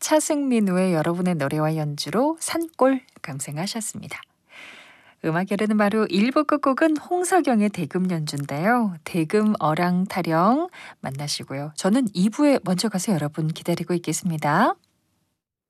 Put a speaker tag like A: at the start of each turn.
A: 차승민우의 여러분의 노래와 연주로 산골 감상하셨습니다. 음악 여르는 바로 1부 끝곡은 홍석영의 대금 연주인데요. 대금 어랑 타령 만나시고요. 저는 2부에 먼저 가서 여러분 기다리고 있겠습니다.